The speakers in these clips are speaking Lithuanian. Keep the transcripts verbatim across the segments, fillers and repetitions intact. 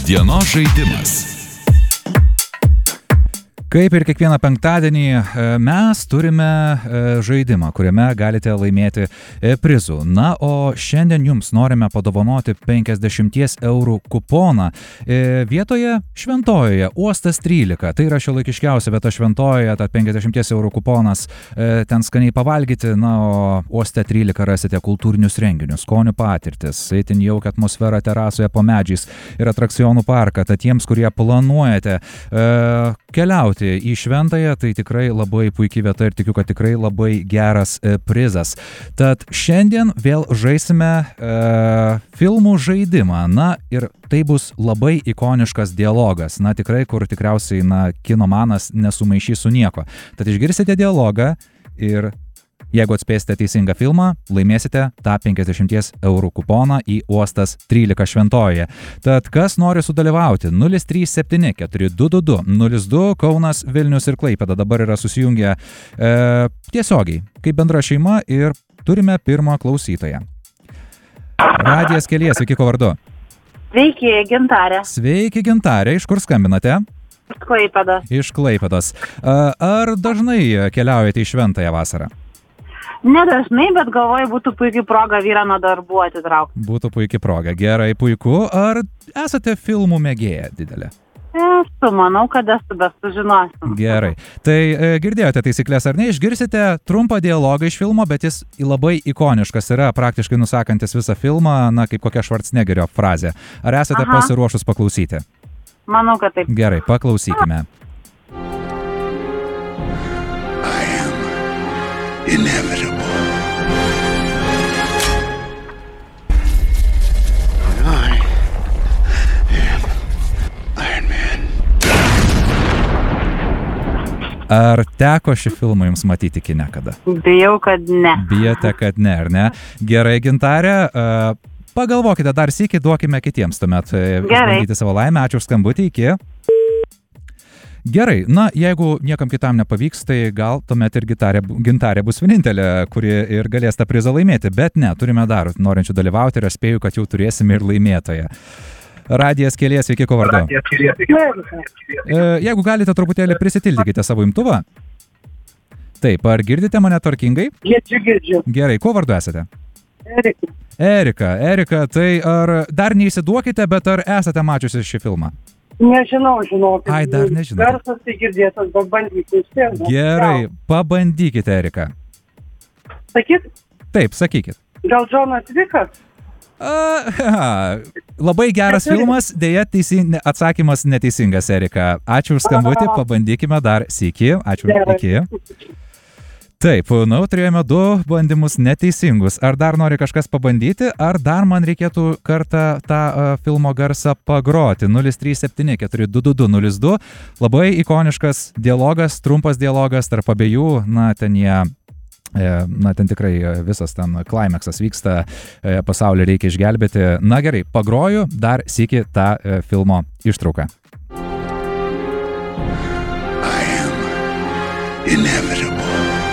Dienos žaidimas. Kaip ir kiekvieną penktadienį mes turime žaidimą, kuriame galite laimėti prizų. Na, o šiandien jums norime padovanoti penkiasdešimties eurų kuponą vietoje Šventojoje, Uostas trylika. Tai yra šiuolaikiškiausia vieta Šventojoje, tad penkiasdešimties eurų kuponas ten skaniai pavalgyti. Na, o Uoste trylika rasite kultūrinius renginius, skonių patirtis, itin jaukią atmosferą terasoje po medžiais ir atrakcionų parką. Tad tiems, kurie planuojate keliauti į Šventąją, tai tikrai labai puikiai vieta ir tikiu, kad tikrai labai geras e, prizas. Tad šiandien vėl žaisime e, filmų žaidimą. Na ir tai bus labai ikoniškas dialogas. Na tikrai, kur tikriausiai na, kinomanas nesumaišys su nieko. Tad išgirsite dialogą ir jeigu atspėsite teisingą filmą, laimėsite tą penkiasdešimties eurų kuponą į Uostas trylika Šventojoje. Tad kas nori sudalyvauti? nulis trys septyni keturi du du du nulis du Kaunas, Vilnius ir Klaipėda dabar yra susijungę e, tiesiogiai, kaip bendra šeima ir turime pirmą klausytoją. Radijas Kelyje, sveiki, ko vardu? Sveiki, Gintarė. Sveiki, Gintarė. Iš kur skambinate? Iš Klaipėdos. Iš Klaipėdos. Ar dažnai keliaujate į Šventąją vasarą? Nedažnai, bet galvoju, būtų puikiai proga vyrą nuo darbų atitraukti. Būtų puikiai proga. Gerai, puiku. Ar esate filmų mėgėja didelė? Esu, manau, kad esu, bet sužinosim. Gerai. Tai e, girdėjote taisyklės ar ne? Išgirsite trumpą dialogą iš filmo, bet jis labai ikoniškas yra, praktiškai nusakantis visą filmą, na, kaip kokia Švarcnegerio frazė. Ar esate Aha. pasiruošus paklausyti? Manau, kad taip. Gerai, paklausykime. Inevitable. And I am Iron Man. Ar teko šį filmą jums matyti kine kada? Bijau, kad ne. Bijote, kad ne, ar ne? Gerai, Gintarė, uh, pagalvokite dar sykį, duokime kitiems tuomet išbandyti savo laimę. Ačiū už skambutį, iki. Gerai, na, jeigu niekam kitam nepavyks, tai gal tuomet ir Gintarė, Gintarė bus vienintelė, kuri ir galės tą prizą laimėti, bet ne, turime dar norinčių dalyvauti ir aš spėju, kad jau turėsime ir laimėtoją. Radijas Kelyje, sveiki, ko vardu? E, jeigu galite truputėlį prisitildykite savo imtuvą. Taip, ar girdite mane tvarkingai? Girdžiu, girdžiu. Gerai, ko vardu esate? Erika. Erika, Erika, tai ar dar neįsiduokite, bet ar esate mačiusi šį filmą? Nežinau, žinokit. Ai, dar nežinau. Garsas tai girdėtas, bet bandykite. Gerai, pabandykite, Erika. Sakyt? Taip, sakykit. Gal Džonas Vikas? A, labai geras filmas, dėja teising, atsakymas neteisingas, Erika. Ačiū už skambutį, pabandykime dar sykį. Ačiū, iki. Taip, na, turėjome du bandymus neteisingus. Ar dar nori kažkas pabandyti, ar dar man reikėtų kartą tą uh, filmo garsą pagroti? nulis trys septyni keturi du du du nulis du. Labai ikoniškas dialogas, trumpas dialogas tarp abiejų. Na, ten jie, e, na, ten tikrai visas ten climaxas vyksta, e, pasaulį reikia išgelbėti. Na gerai, pagroju dar sykį tą e, filmo ištrauką. I am inevitable.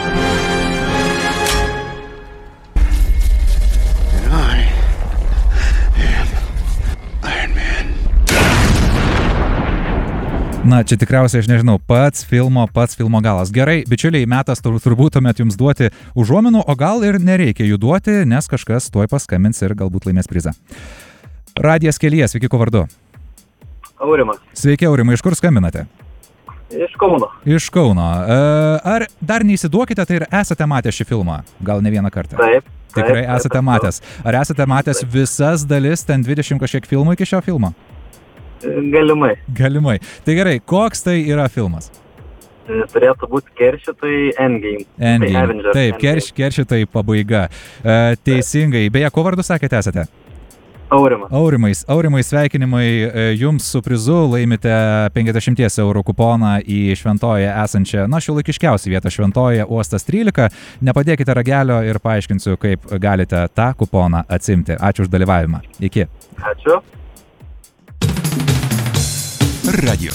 Na, čia tikriausiai, aš nežinau, pats filmo, pats filmo galas. Gerai, bičiuliai, metas tur, turbūt tuomet jums duoti užuominų, o gal ir nereikia jų duoti, nes kažkas tuoj paskambins ir galbūt laimės prizą. Radijas Kelyje, sveiki, ko vardu? Aurimas. Sveiki, Aurimai, iš kur skambinate? Iš Kauno. Iš Kauno. Ar dar neįsiduokite, tai ir esate matę šį filmą? Gal ne vieną kartą? Taip. Tikrai taip, esate taip, matęs. Ar esate matęs taip. visas dalis, ten dvidešimt kažkiek filmų iki šio filmo? Galimai. Galimai. Tai gerai, koks tai yra filmas? Turėtų būti Keršytojai Endgame. Endgame. Tai Taip, kerš, Keršytojai pabaiga. E, teisingai. Beje, ko vardu sakėte esate? Aurimas. Aurimais. Aurimai, sveikinimai jums su prizu. Laimite penkiasdešimties eurų kuponą į Šventojoje esančią, na, šiuolaikiškiausią vietą Šventojoje, Uostas trylika. Nepadėkite ragelio ir paaiškinsiu, kaip galite tą kuponą atsimti. Ačiū už dalyvavimą. Iki. Ačiū. Radio